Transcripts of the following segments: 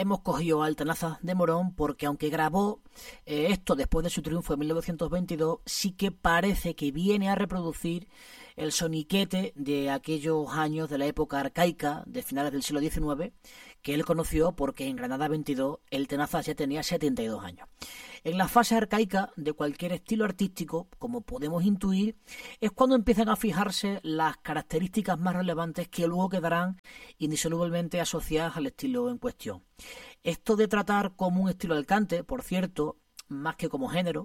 hemos cogido al Tenaza de Morón porque aunque grabó esto después de su triunfo en 1922, sí que parece que viene a reproducir el soniquete de aquellos años de la época arcaica de finales del siglo XIX que él conoció porque en Granada 22 el Tenaza ya tenía 72 años. En la fase arcaica de cualquier estilo artístico, como podemos intuir, es cuando empiezan a fijarse las características más relevantes que luego quedarán indisolublemente asociadas al estilo en cuestión. Esto de tratar como un estilo al cante, por cierto, más que como género,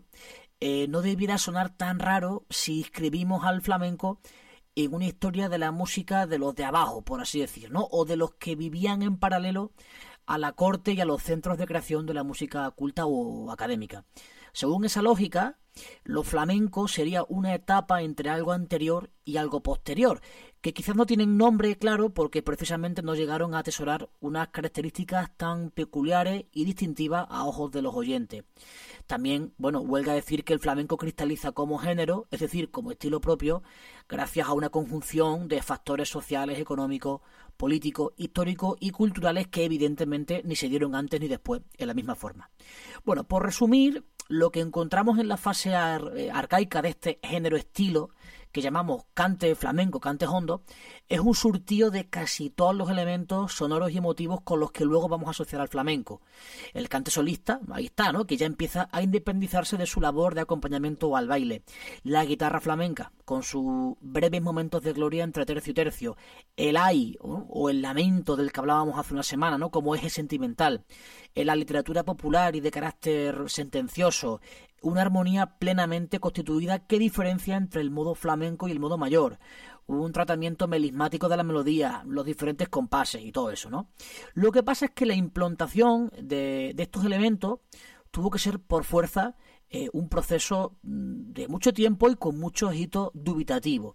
no debiera sonar tan raro si escribimos al flamenco en una historia de la música de los de abajo, por así decir, ¿no? O de los que vivían en paralelo a la corte y a los centros de creación de la música culta o académica. Según esa lógica, lo flamenco sería una etapa entre algo anterior y algo posterior, que quizás no tienen nombre claro porque precisamente no llegaron a atesorar unas características tan peculiares y distintivas a ojos de los oyentes. También, huelga decir que el flamenco cristaliza como género, es decir, como estilo propio, gracias a una conjunción de factores sociales, económicos, políticos, históricos y culturales que evidentemente ni se dieron antes ni después en la misma forma. Bueno, por resumir, lo que encontramos en la fase arcaica de este género-estilo, que llamamos cante flamenco, cante hondo, es un surtido de casi todos los elementos sonoros y emotivos con los que luego vamos a asociar al flamenco. El cante solista, ahí está, ¿no?, que ya empieza a independizarse de su labor de acompañamiento al baile. La guitarra flamenca, con sus breves momentos de gloria entre tercio y tercio. El ay, o el lamento del que hablábamos hace una semana, ¿no?, como eje sentimental. En la literatura popular y de carácter sentencioso, una armonía plenamente constituida que diferencia entre el modo flamenco y el modo mayor, un tratamiento melismático de la melodía, los diferentes compases y todo eso, ¿no? Lo que pasa es que la implantación de estos elementos tuvo que ser por fuerza un proceso de mucho tiempo y con muchos hitos dubitativos.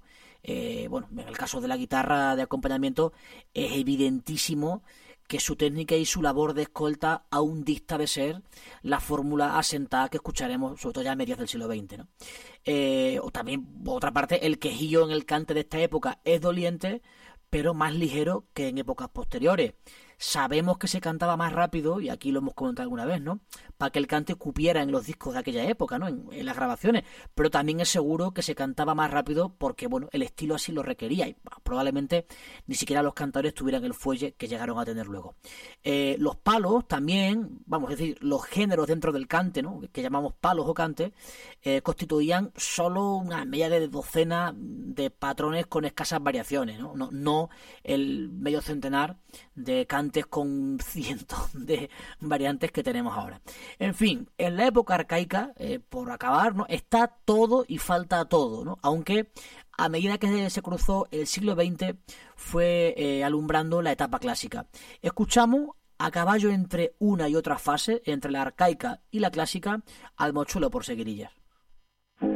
En el caso de la guitarra de acompañamiento es evidentísimo que su técnica y su labor de escolta aún dista de ser la fórmula asentada que escucharemos sobre todo ya a mediados del siglo XX, ¿no? O también, por otra parte, el quejillo en el cante de esta época es doliente, pero más ligero que en épocas posteriores. Sabemos que se cantaba más rápido, y aquí lo hemos comentado alguna vez, ¿no?, para que el cante cupiera en los discos de aquella época, ¿no?, en las grabaciones, pero también es seguro que se cantaba más rápido porque, el estilo así lo requería y probablemente ni siquiera los cantadores tuvieran el fuelle que llegaron a tener luego. Los palos también, es decir, los géneros dentro del cante, ¿no?, que llamamos palos o cante, constituían solo una media de docena de patrones con escasas variaciones, no el medio centenar de cantes con cientos de variantes que tenemos ahora. En fin, en la época arcaica, por acabar, ¿no?, está todo y falta todo, ¿no?, aunque a medida que se cruzó el siglo XX fue alumbrando la etapa clásica. Escuchamos a caballo entre una y otra fase, entre la arcaica y la clásica, al Mochuelo por Seguirillas.